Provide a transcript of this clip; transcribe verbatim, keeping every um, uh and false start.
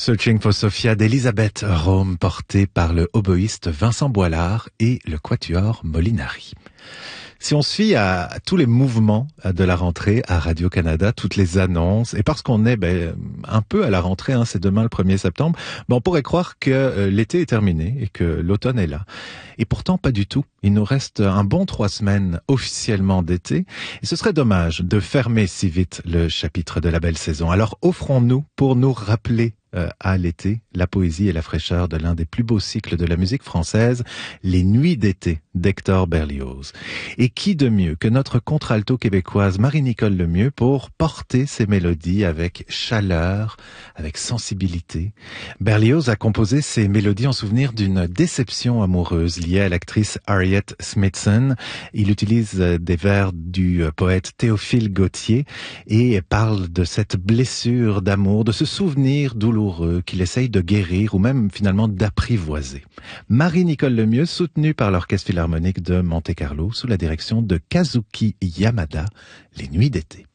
Searching for Sophia d'Elisabeth Rome, porté par le oboïste Vincent Boilard et le quatuor Molinari. Si on suit à, à tous les mouvements de la rentrée à Radio-Canada, toutes les annonces, et parce qu'on est ben, un peu à la rentrée, hein, c'est demain le premier septembre, ben, on pourrait croire que euh, l'été est terminé et que l'automne est là. Et pourtant, pas du tout. Il nous reste un bon trois semaines officiellement d'été, et ce serait dommage de fermer si vite le chapitre de la belle saison. Alors offrons-nous pour nous rappeler euh, à l'été la poésie et la fraîcheur de l'un des plus beaux cycles de la musique française, Les Nuits d'été d'Hector Berlioz. Et qui de mieux que notre contralto québécoise Marie-Nicole Lemieux pour porter ses mélodies avec chaleur, avec sensibilité. Berlioz a composé ces mélodies en souvenir d'une déception amoureuse liée à l'actrice Harriet Smithson. Il utilise des vers du poète Théophile Gautier et parle de cette blessure d'amour, de ce souvenir douloureux qu'il essaye de guérir ou même finalement d'apprivoiser. Marie-Nicole Lemieux, soutenue par l'Orchestre Philharmonique de Monte-Carlo sous la direction de Kazuki Yamada, Les Nuits d'été.